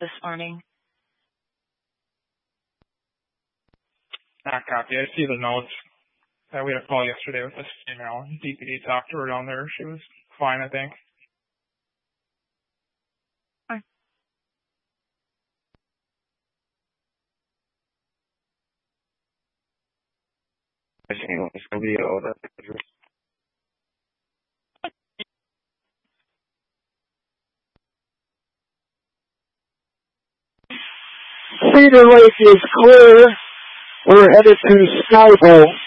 this morning? Not copy. I see the notes. We had a call yesterday with this female. DPD talked to her down there. She was fine, I think. Cedar Lake is clear. We're headed to Skyville.